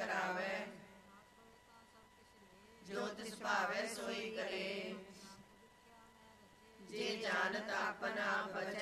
करावे, जो तिस भावे सोई करे। जे जानत अपना भजन